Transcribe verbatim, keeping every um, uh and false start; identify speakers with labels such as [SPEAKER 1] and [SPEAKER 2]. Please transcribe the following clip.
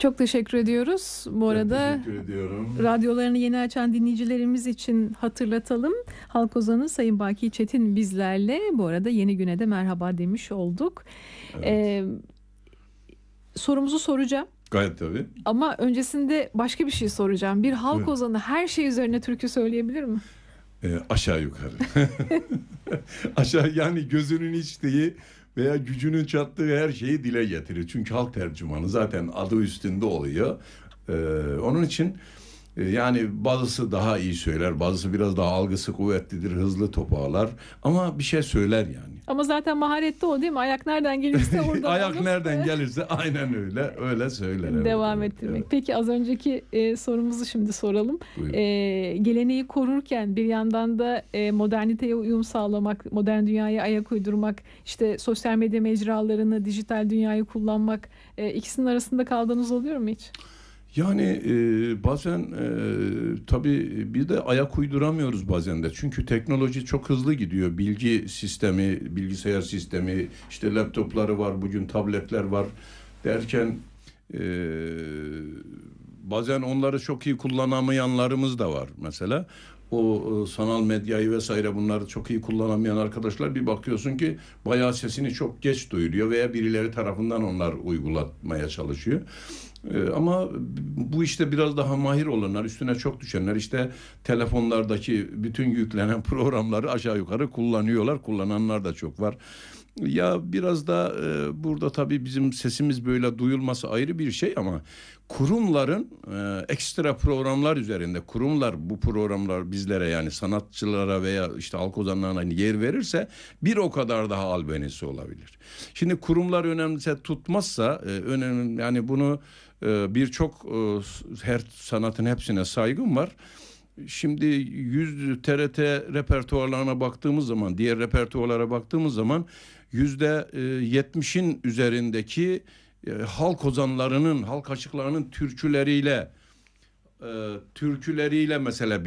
[SPEAKER 1] Çok teşekkür ediyoruz. Bu
[SPEAKER 2] Ben
[SPEAKER 1] arada
[SPEAKER 2] teşekkür ediyorum.
[SPEAKER 1] radyolarını yeni açan dinleyicilerimiz için hatırlatalım. Halk ozanı Sayın Baki Çetin bizlerle. Bu arada yeni güne de merhaba demiş olduk.
[SPEAKER 2] Evet.
[SPEAKER 1] Ee, sorumuzu soracağım.
[SPEAKER 2] Gayet tabii.
[SPEAKER 1] Ama öncesinde başka bir şey soracağım. Bir halk
[SPEAKER 2] Evet.
[SPEAKER 1] ozanı her şey üzerine türkü söyleyebilir mi?
[SPEAKER 2] Ee, aşağı yukarı. Aşağı yani gözünün içtiği veya gücünün çattığı her şeyi dile getirir. Çünkü halk tercümanı zaten adı üstünde oluyor. Ee, onun için e, yani bazısı daha iyi söyler, bazısı biraz daha algısı kuvvetlidir, hızlı topağlar ama bir şey söyler yani.
[SPEAKER 1] Ama zaten maharette o değil mi? Ayak nereden gelirse oradan
[SPEAKER 2] Ayak
[SPEAKER 1] alıp,
[SPEAKER 2] nereden
[SPEAKER 1] e,
[SPEAKER 2] gelirse aynen öyle öyle söyler. Evet,
[SPEAKER 1] devam
[SPEAKER 2] evet,
[SPEAKER 1] ettirmek.
[SPEAKER 2] evet.
[SPEAKER 1] Peki az önceki e, sorumuzu şimdi soralım.
[SPEAKER 2] Buyurun.
[SPEAKER 1] E, geleneği korurken bir yandan da e, moderniteye uyum sağlamak, modern dünyaya ayak uydurmak, işte sosyal medya mecralarını, dijital dünyayı kullanmak, e, ikisinin arasında kaldığınız oluyor mu hiç?
[SPEAKER 2] Yani e, bazen e, tabii bir de ayak uyduramıyoruz bazen de. Çünkü teknoloji çok hızlı gidiyor. Bilgi sistemi, bilgisayar sistemi, işte laptopları var, bugün tabletler var derken e, bazen onları çok iyi kullanamayanlarımız da var mesela. O e, sanal medyayı vesaire bunları çok iyi kullanamayan arkadaşlar bir bakıyorsun ki bayağı sesini çok geç duyuluyor veya birileri tarafından onlar uygulatmaya çalışıyor. Ee, ama bu işte biraz daha mahir olanlar, üstüne çok düşenler işte telefonlardaki bütün yüklenen programları aşağı yukarı kullanıyorlar. Kullananlar da çok var. Ya biraz da e, burada tabii bizim sesimiz böyle duyulması ayrı bir şey ama kurumların e, ekstra programlar üzerinde kurumlar bu programlar bizlere yani sanatçılara veya işte halk ozanlarına yer verirse bir o kadar daha albenisi olabilir. Şimdi kurumlar önemlise tutmazsa e, önemli yani bunu e, birçok e, her sanatın hepsine saygım var. Şimdi yüz T R T repertuarlarına baktığımız zaman, diğer repertuarlara baktığımız zaman yüzde yetmişin üzerindeki e, halk ozanlarının, halk aşıklarının türküleriyle, e, türküleriyle mesela